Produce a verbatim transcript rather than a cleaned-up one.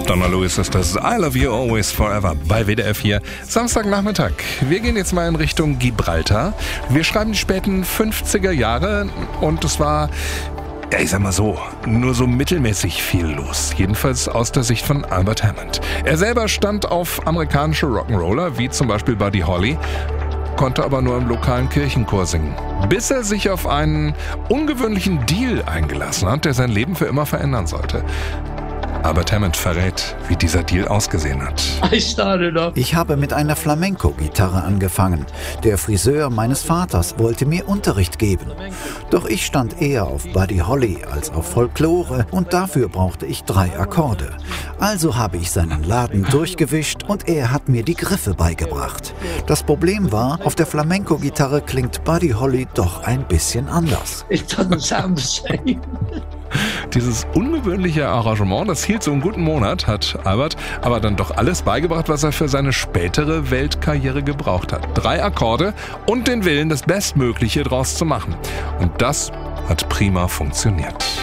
Donna Lewis ist das I Love You Always Forever bei W D F hier. Samstagnachmittag. Wir gehen jetzt mal in Richtung Gibraltar. Wir schreiben die späten fünfziger Jahre und es war, ja, ich sag mal so, nur so mittelmäßig viel los. Jedenfalls aus der Sicht von Albert Hammond. Er selber stand auf amerikanische Rock'n'Roller, wie zum Beispiel Buddy Holly, konnte aber nur im lokalen Kirchenchor singen. Bis er sich auf einen ungewöhnlichen Deal eingelassen hat, der sein Leben für immer verändern sollte. Albert Hammond verrät, wie dieser Deal ausgesehen hat. Ich habe mit einer Flamenco-Gitarre angefangen. Der Friseur meines Vaters wollte mir Unterricht geben. Doch ich stand eher auf Buddy Holly als auf Folklore und dafür brauchte ich drei Akkorde. Also habe ich seinen Laden durchgewischt und er hat mir die Griffe beigebracht. Das Problem war, auf der Flamenco-Gitarre klingt Buddy Holly doch ein bisschen anders. It doesn't sound the same. Dieses ungewöhnliche Arrangement, das hielt so einen guten Monat, hat Albert aber dann doch alles beigebracht, was er für seine spätere Weltkarriere gebraucht hat. Drei Akkorde und den Willen, das Bestmögliche draus zu machen. Und das hat prima funktioniert.